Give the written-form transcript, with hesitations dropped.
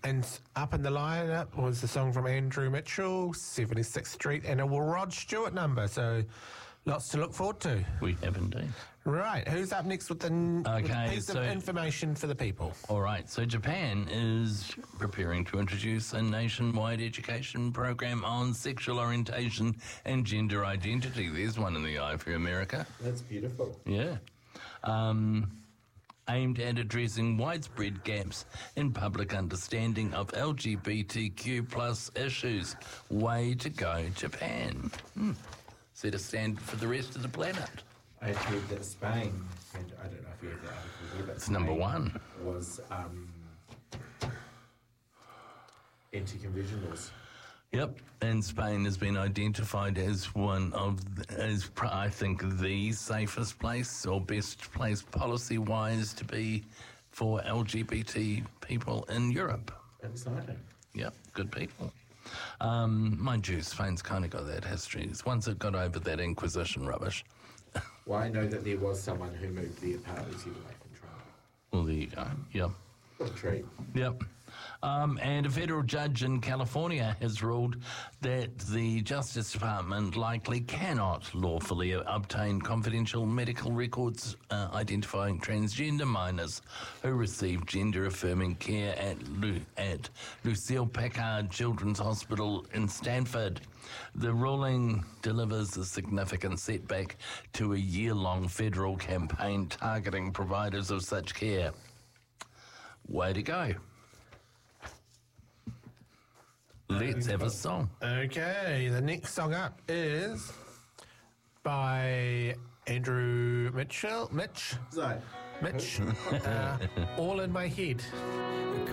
And up in the lineup was the song from Andrew Mitchell, 76th Street, and a Rod Stewart number. So lots to look forward to. We have indeed. Right, who's up next with the piece of information for the people? All right, so Japan is preparing to introduce a nationwide education program on sexual orientation and gender identity. There's one in the eye for America. That's beautiful. Yeah. Aimed at addressing widespread gaps in public understanding of LGBTQ plus issues. Way to go, Japan. Set a standard for the rest of the planet. I heard that Spain, and I don't know if you have the article here, but It's number one. Was anti-conversion laws. Yep, and Spain has been identified as one of, I think, the safest place or best place policy-wise to be for LGBT people in Europe. Exciting. Yep, good people. Mind you, Spain's kind of got that history. It's once it got over that Inquisition rubbish. Well, I know that there was someone who moved their party away from Trump. Well, there you go. Yep. What a treat. Yep. And a federal judge in California has ruled that the Justice Department likely cannot lawfully obtain confidential medical records identifying transgender minors who receive gender-affirming care at Lucille Packard Children's Hospital in Stanford. The ruling delivers a significant setback to a year-long federal campaign targeting providers of such care. Way to go. Let's have a song. Okay, the next song up is by Andrew Mitchell. Mitch? So, All in My Head.